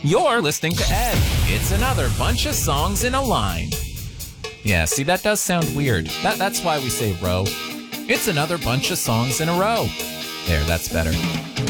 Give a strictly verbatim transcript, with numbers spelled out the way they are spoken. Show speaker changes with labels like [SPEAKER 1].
[SPEAKER 1] You're listening to Ed. It's another bunch of songs in a line. Yeah, see, that does sound weird. That, that's why we say row. It's another bunch of songs in a row. There, that's better.